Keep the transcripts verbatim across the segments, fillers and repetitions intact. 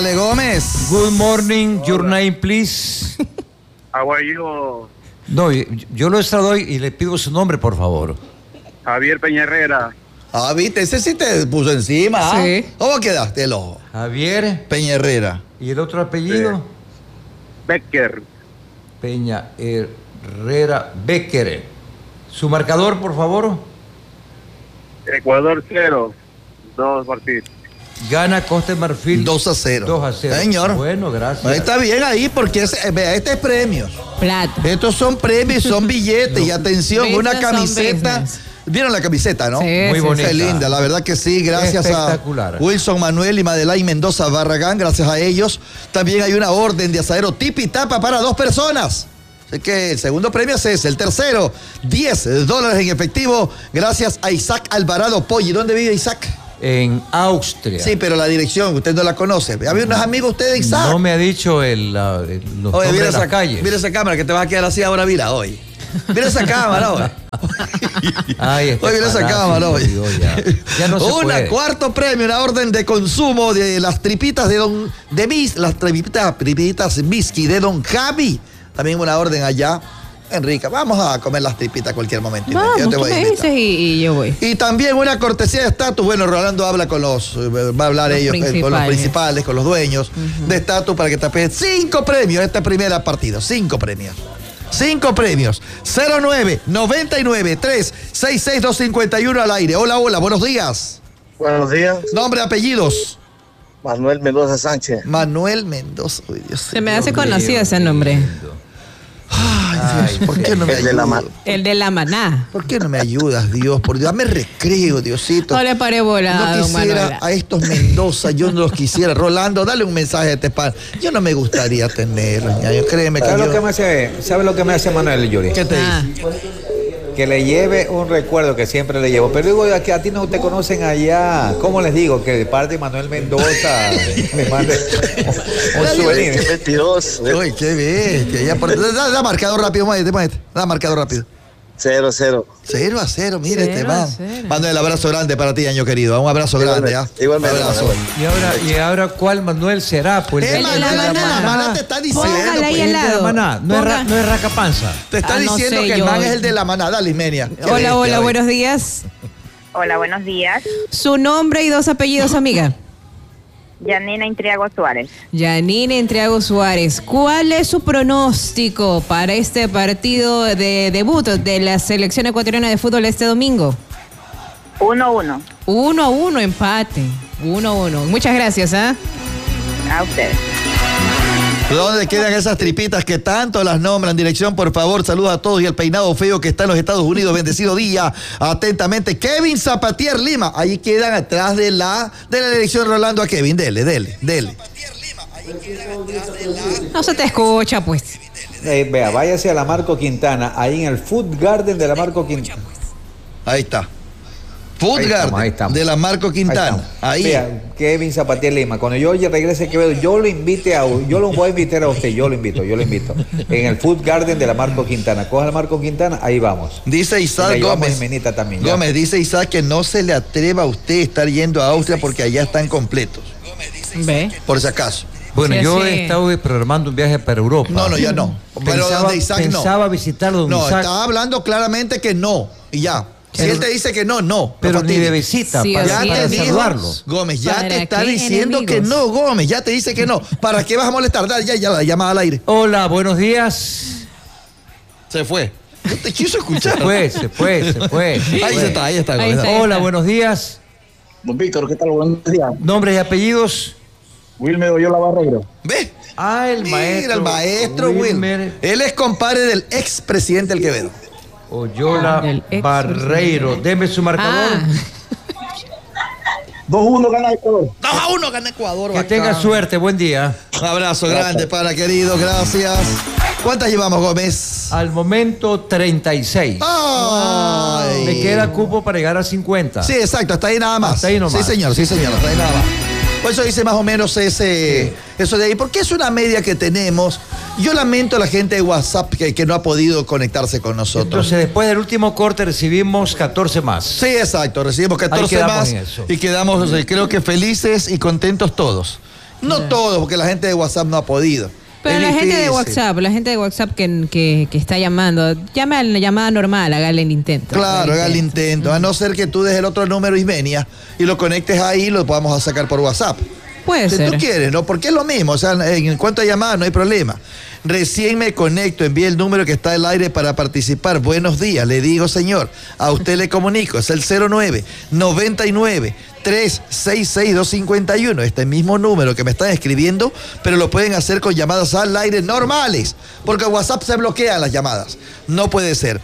Dale, Gómez. Good morning, your name, please. How are you? No, yo lo extradoy y le pido su nombre, por favor. Javier Peña Herrera. Ah, viste, ese sí te puso encima. ¿Ah? Sí. ¿Cómo quedaste, el ojo? Javier. Peña Herrera. ¿Y el otro apellido? Sí. Becker. Peña Herrera Becker. ¿Su marcador, por favor? Ecuador cero. Dos partidos. Gana Costa de Marfil. dos a cero. dos a cero. Señor. Bueno, gracias. Ahí está bien ahí, porque es, vea, este es premios. Plata. Estos son premios, son billetes. Y atención, Business una on camiseta. business. ¿Vieron la camiseta, no? Sí, Muy sí, bonita. Qué linda, la verdad que sí, gracias Espectacular. a Wilson Manuel y Madelaine Mendoza Barragán, gracias a ellos. También hay una orden de asadero Tipi Tapa para dos personas. Así que el segundo premio es ese. El tercero, diez dólares en efectivo, gracias a Isaac Alvarado Poggi. ¿Dónde vive Isaac? En Austria. Sí, pero la dirección, usted no la conoce. ¿Había unos amigos usted de Isaac? No me ha dicho el, la- el- los Oye, nombres mira de esa, las calles. mira esa cámara que te vas a quedar así ahora, mira, hoy. Mira esa cámara, hoy. Ay, este Oye, mira esa parásito, cámara, hoy. Dios, ya. Ya no se Una puede. cuarto premio, una orden de consumo de las tripitas de Don de Mis, las tripitas, tripitas Miski de Don Javi. También una orden allá. Enrique, vamos a comer las tripitas a cualquier momento. Vamos, Yo te tú voy a me invitar. dices y, y yo voy. Y también una cortesía de estatus. Bueno, Rolando habla con los, va a hablar Los ellos eh, con los principales. principales, con los dueños de estatus para que te peguen cinco premios esta primera partida. Cinco premios. Cinco premios. cero nueve noventa y nueve tres seis seis dos cinco uno al aire. Hola, hola, buenos días. Buenos días, Nombre, apellidos. Manuel Mendoza Sánchez. Manuel Mendoza. Uy, Dios Se me hace Dios conocido mío, ese nombre. Ay, Dios, ¿por qué no me El de la ayudas? ma- El de la maná. ¿Por qué no me ayudas, Dios? Por Dios, dame recreo, Diosito. No le paré bola, No don quisiera Manuel. a estos Mendoza, yo no los quisiera. Rolando, dale un mensaje a este pan. Yo no me gustaría tenerlos, ñaño, créeme que ¿Sabe yo... lo que me hace, ¿sabe lo que me hace Manuel Yuri? ¿Qué te Ah, dice? Que le lleve un recuerdo que siempre le llevo. Pero digo, que a ti no te conocen allá. ¿Cómo les digo? Que de parte de Manuel Mendoza me mande un, un souvenir. veintidós, Uy, qué bien. Que ya por... da, da marcador rápido, maestro, maestro. Da marcador rápido. cero cero. Cero a cero, mire Cero este a man. cero. Manuel, abrazo grande para ti, año querido. Un abrazo grande, ¿ah? Igualmente, Abrazo. Manuel. Y ahora, y ahora ¿cuál Manuel será? Pues Eh, El de Manuel, la el de maná. la maná te está diciendo. Póngale ahí pues. al El de la lado. maná. No es, ra- Ponga- no es racapanza. Te está Ah, no diciendo sé, que el yo- man es el de la maná. Dale, Ismenia. Qué Hola, bestia, hola, hoy. buenos días. Hola, buenos días. Su nombre y dos apellidos, amiga. Yanina Intriago Suárez. Yanine Entriago Suárez. ¿Cuál es su pronóstico para este partido de debut de la selección ecuatoriana de fútbol este domingo? uno uno. Uno a uno, empate. Uno a uno. Muchas gracias, ¿ah? A ustedes. ¿Dónde quedan esas tripitas que tanto las nombran? Dirección, por favor, saludos a todos y el peinado feo que está en los Estados Unidos. Bendecido día. Atentamente, Kevin Zapatier Lima. Ahí quedan atrás de la de la dirección Rolando a Kevin. Dele, dele, dele. No se te escucha, pues. Eh, vea, váyase a la Marco Quintana, ahí en el Food Garden de la Marco Quintana. Ahí está. Food Ahí estamos, Garden ahí estamos. de la Marco Quintana. Ahí. Vea, Kevin Zapatier Lima. Cuando yo regrese a Quevedo, yo lo invite a yo lo voy a invitar a usted, yo lo invito, yo lo invito. En el Food Garden de la Marco Quintana. Coja la Marco Quintana, ahí vamos. Dice Y Isaac le llevamos Gómez. Jimenita también. ya. Gómez, dice Isaac que no se le atreva a usted estar yendo a Austria porque allá están completos. Ve. Por si acaso. Bueno, Sí, yo sí. he estado programando un viaje para Europa. No, no, ya no. Pero Pensaba, donde Isaac no. pensaba visitarlo donde No, Isaac, estaba hablando claramente que no. Y ya. Si Pero- él te dice que no, no. pero no ni de fastidie. visita, Sí, para, Ya así para te es. dijo, saludarlo. Gómez, ya ¿Para te está qué diciendo que enemigos? no, Gómez, ya te dice que no. ¿Para qué vas a molestar? Dale, ya, ya la llamada al aire. Hola, buenos días. Se fue. No te quiso Se escuchar. fue, se fue, se fue. se Ahí fue. está, ahí está. Ahí Gómez. está. Hola, buenos días. Don Víctor, ¿qué tal? Buenos días. Nombres y apellidos. Wilmer Oyola Barreiro. ¿Ve? Ah, el Mira, maestro. el maestro Wilmer Will. Él es compadre del expresidente del Quevedo. Oyola Del ex Barreiro. presidente. Deme su marcador. Ah, dos uno gana Ecuador. dos a uno gana Ecuador. Que bacán. tenga suerte, buen día. Un abrazo grande para querido, gracias. ¿Cuántas llevamos, Gómez? Al momento treinta y seis. Ay. Me queda cupo para llegar a cincuenta. Sí, exacto, hasta ahí nada más. Hasta ahí nomás. Sí, señor, sí, señor, hasta ahí nada más. Por eso dice más o menos ese, eso de ahí, porque es una media que tenemos. Yo lamento a la gente de WhatsApp que, que no ha podido conectarse con nosotros. Entonces, después del último corte recibimos catorce más. Sí, exacto, recibimos catorce quedamos más en eso. y quedamos, eh, creo que felices y contentos todos. No Claro. todos, porque la gente de WhatsApp no ha podido. Pero Es la gente de difícil. WhatsApp, la gente de WhatsApp que, que, que está llamando, llame a la llamada normal, hágale el intento. Claro, haga el intento. A no ser que tú dejes el otro número Ismenia y lo conectes ahí y lo podamos sacar por WhatsApp. Puede Si ser. tú quieres, ¿no? Porque es lo mismo. O sea, en cuanto a llamadas no hay problema. Recién me conecto, envíe el número que está al aire para participar. Buenos días, le digo, señor. A usted le comunico. Es el cero nueve, noventa y nueve, trescientos sesenta y seis, doscientos cincuenta y uno. Este mismo número que me están escribiendo, pero lo pueden hacer con llamadas al aire normales. Porque WhatsApp se bloquean las llamadas. No puede ser.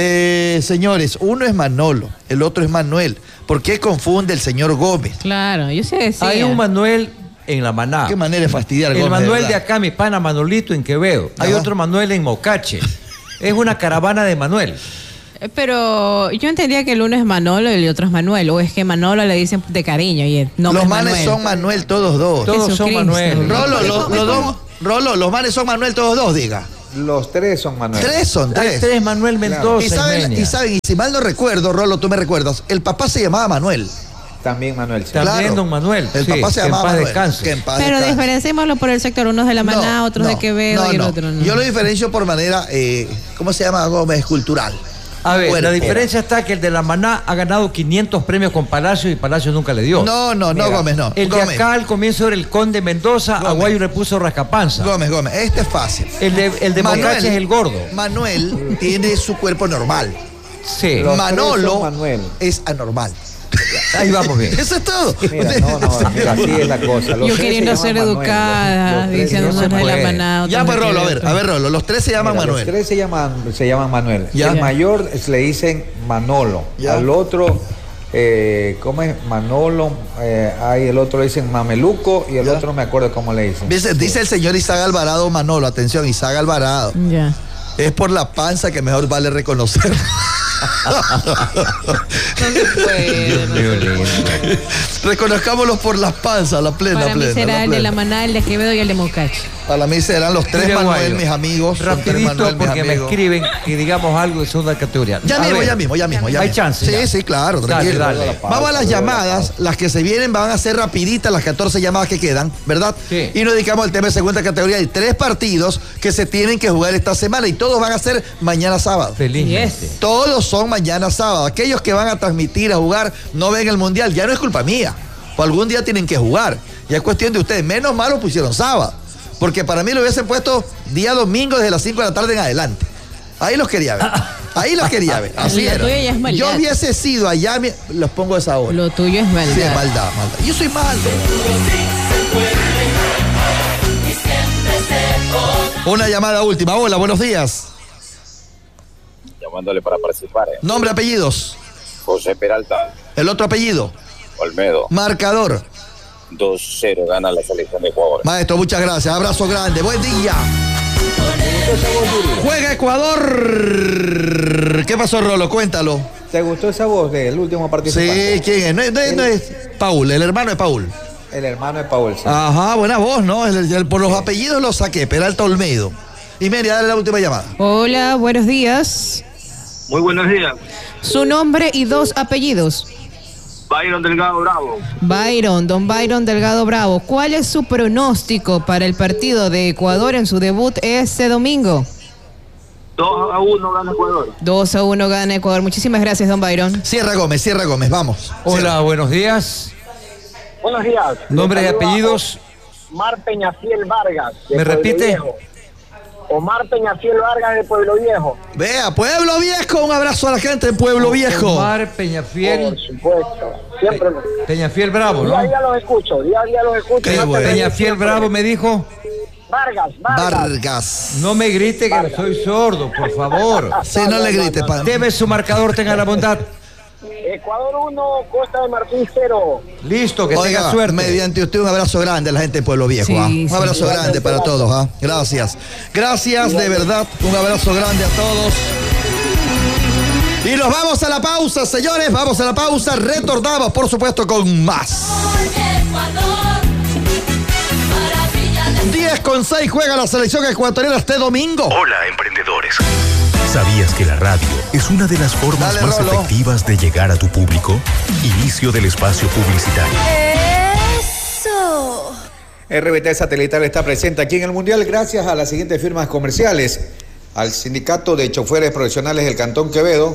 Eh, señores, uno es Manolo, el otro es Manuel. ¿Por qué confunde el señor Gómez? Claro, yo sé decía. Hay un Manuel en La Maná. Qué manera de fastidiar, El Gómez, Manuel de verdad. acá, mi pana Manolito en Quevedo. Hay Ajá. otro Manuel en Mocache. Es una caravana de Manuel. Eh, Pero yo entendía que el uno es Manolo y el otro es Manuel. O es que Manolo le dicen de cariño y el nombre Los es manes Manuel. son Manuel todos dos. Todos son Jesucristo. Manuel. Rolo, Es lo- como- los es dos. como- Rolo, los manes son Manuel todos dos, diga. Los tres son Manuel. Tres son Hay tres. tres Manuel Mendoza. Y saben, Ismenia. y saben, y si mal no recuerdo, Rolo, tú me recuerdas, el papá se llamaba Manuel. También Manuel. sí. También Claro. don Manuel. El sí, papá se que en llamaba paz Manuel. descanse. Que en paz Pero descanse. diferenciémoslo por el sector. Unos de La Maná, No, otros no, de Quevedo no, y el no. otro no. Yo lo diferencio por manera, eh, ¿cómo se llama, Gómez? Cultural. A ver, Bueno, la diferencia está que el de La Maná ha ganado quinientos premios con Palacio y Palacio nunca le dio. No, no, no, Mira, Gómez, no. El de Gómez, acá al comienzo era el Conde Mendoza, Gómez. Aguayo le puso Rascapanza. Gómez, Gómez, este es fácil. El de, el de Mocache es el gordo. Manuel tiene su cuerpo normal. Sí. Los tres Manolo son Manuel. es anormal. Ahí vamos bien. Eso es todo. Mira, no, no, mira, así es la cosa. Los Yo tres queriendo se llaman ser Manuel, educada, los- los tres diciendo se no unos se de La puede. Maná, otros Ya, de pues, Rolo, a Quevedo. ver, a ver, Rolo, los tres se llaman Mira, Manuel. Los tres se llaman, se llaman Manuel. Ya. El mayor le dicen Manolo. Ya. Al otro, eh, ¿cómo es? Manolo. Eh, hay el otro le dicen Mameluco y el Ya. otro no me acuerdo cómo le dicen. Dice, dice el señor Isaac Alvarado Manolo, atención, Isaac Alvarado. Ya. Es por la panza que mejor vale reconocer. No se puede. no se puede. Reconozcámoslos por las panzas, la plena, Para mí plena. será la el de La plena. Maná, el de Quevedo y el de Mocache. Para mí serán los tres Mire, Manuel, Guayo, mis amigos. los tres Rapidito Manuel, mis porque me amigos. escriben que digamos algo de segunda categoría. Ya A mismo, ver, ya mismo, ya mismo, ya Hay mismo. chance, Sí, ya. sí, claro, Dale, tranquilo. dale. Vamos a las llamadas, las que se vienen van a ser rapiditas, las catorce llamadas que quedan, ¿verdad? Sí. Y nos dedicamos al tema de segunda categoría. Hay tres partidos que se tienen que jugar esta semana y todos van a ser mañana sábado. Felizmente. Yes. Todos son mañana sábado. Aquellos que van a transmitir, a jugar, no ven el mundial. Ya no es culpa mía. O algún día tienen que jugar. Ya es cuestión de ustedes. Menos mal lo pusieron sábado. Porque para mí lo hubiesen puesto día domingo desde las cinco de la tarde en adelante. Ahí los quería ver. Ahí los quería ver. Así La era. tuya ya es maldad. Yo hubiese sido allá, mi- los pongo a esa hora. Lo tuyo es maldad. Sí, es maldad, maldad. Yo soy malo. Una llamada última. Hola, buenos días. Llamándole para participar. ¿eh? Nombre, apellidos. José Peralta, El otro apellido. Olmedo, Marcador. dos cero gana la selección de Ecuador. Maestro, muchas gracias. Abrazo grande. Buen día. Juega Ecuador. ¿Qué pasó, Rolo? Cuéntalo. ¿Te gustó esa voz del último participante? Sí, ¿quién es? No, es- no es- no es Paul, el hermano de Paul. El hermano de Paul. sí. Ajá, buena voz, ¿no? El- el- por los apellidos lo saqué. Peralta Olmedo. Y Mary, dale la última llamada. Hola, buenos días. Muy buenos días. Su nombre y dos apellidos. Byron Delgado Bravo. Byron, don Byron Delgado Bravo. ¿Cuál es su pronóstico para el partido de Ecuador en su debut este domingo? dos a uno gana Ecuador. dos a uno gana Ecuador. Muchísimas gracias, don Byron. Cierra Gómez, cierra Gómez, vamos. Hola, buenos días. Buenos días. Nombre y Les saluda apellidos. Omar Peñafiel Vargas. de ¿Me Pueblo repite? Viejo. Omar Peñafiel Vargas de Pueblo Viejo. Vea, Pueblo Viejo, un abrazo a la gente en Pueblo Viejo. Omar Por Peñafiel. supuesto. Siempre lo... Peñafiel Bravo, Día a ¿no? día los escucho. Día a día los escucho. Qué No te bueno. reís Peñafiel siempre. Bravo me dijo. Vargas, Vargas. Vargas. No me grite que soy sordo, por favor. Sí, no le grites, pan. Debe su marcador, tenga la bondad. Ecuador uno, Costa de Marfil cero. Listo, que Oiga, tenga suerte. mediante usted un abrazo grande a la gente de Pueblo Viejo. Sí, ¿ah? sí. Un abrazo grande para todos. ¿ah? Gracias. Gracias, de verdad. Un abrazo grande a todos. Y nos vamos a la pausa, señores. Vamos a la pausa. Retornamos, por supuesto, con más. diez con seis juega la selección ecuatoriana este domingo. Hola, emprendedores. ¿Sabías que la radio es una de las formas Dale, más Rolo. efectivas de llegar a tu público? Inicio del espacio publicitario. Eso. R B T Satelital está presente aquí en el Mundial gracias a las siguientes firmas comerciales: al Sindicato de Choferes Profesionales del Cantón Quevedo,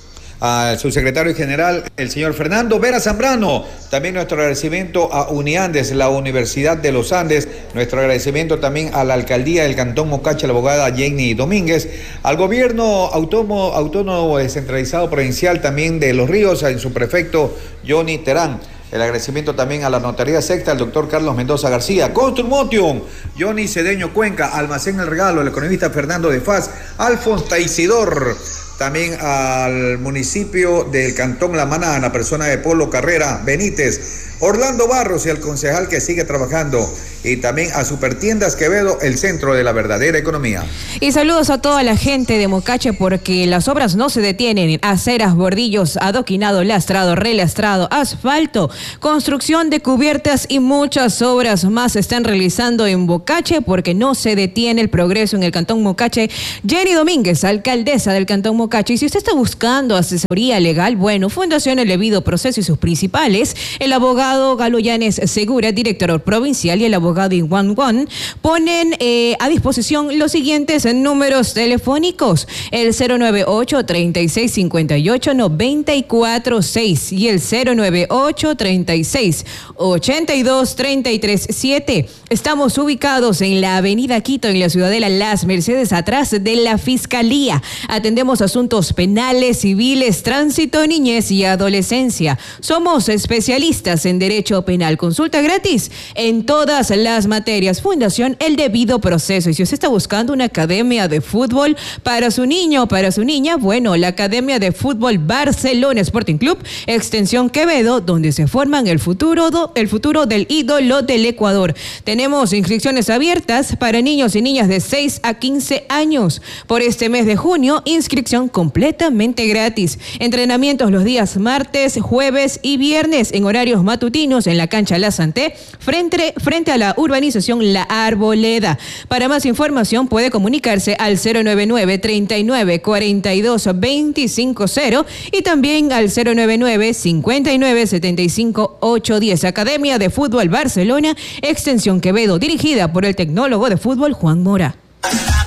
al subsecretario general, el señor Fernando Vera Zambrano. También nuestro agradecimiento a Uniandes, la Universidad de los Andes. Nuestro agradecimiento también a la Alcaldía del Cantón Mocache, la abogada Jenny Domínguez. Al Gobierno Autónomo, Autónomo Descentralizado Provincial también de Los Ríos, en su prefecto Johnny Terán. El agradecimiento también a la Notaría Sexta, al doctor Carlos Mendoza García. Construmotion, Johnny Cedeño Cuenca, Almacén El Regalo, el economista Fernando de Faz, Alfonso Taisidor. También al municipio del Cantón La Maná, la persona de Polo Carrera Benítez, Orlando Barros y al concejal que sigue trabajando. Y también a Supertiendas Quevedo, el centro de la verdadera economía. Y saludos a toda la gente de Mocache, porque las obras no se detienen. Aceras, bordillos, adoquinado, lastrado, relastrado, asfalto, construcción de cubiertas y muchas obras más se están realizando en Mocache, porque no se detiene el progreso en el Cantón Mocache. Jenny Domínguez, alcaldesa del Cantón Mocache. Y si usted está buscando asesoría legal, bueno, Fundación El Debido Proceso y sus principales, el abogado Galo Llanes Segura, director provincial, y el abogado Iwan Wan, ponen eh, a disposición los siguientes números telefónicos: el cero nueve ocho, treinta y seis, cincuenta y ocho, noventa y cuatro seis y el cero nueve ocho, treinta y seis, ochenta y dos, treinta y tres siete. Estamos ubicados en la avenida Quito, en la Ciudadela Las Mercedes, atrás de la Fiscalía. Atendemos asuntos penales, civiles, tránsito, niñez y adolescencia. Somos especialistas en derecho penal. Consulta gratis en todas las materias. Fundación El Debido Proceso. Y si usted está buscando una academia de fútbol para su niño o para su niña, bueno, la Academia de Fútbol Barcelona Sporting Club, Extensión Quevedo, donde se forman el futuro, do, el futuro del ídolo del Ecuador. Tenemos inscripciones abiertas para niños y niñas de seis a quince años. Por este mes de junio, inscripción completamente gratis. Entrenamientos los días martes, jueves y viernes en horarios matutinos en la cancha La Santé, frente, frente a la urbanización La Arboleda. Para más información puede comunicarse al cero nueve nueve, treinta y nueve, cuarenta y dos, veinticinco cero y también al cero nueve nueve, cincuenta y nueve, setenta y cinco, ochocientos diez. Academia de Fútbol Barcelona, Extensión Quevedo, dirigida por el tecnólogo de fútbol Juan Mora.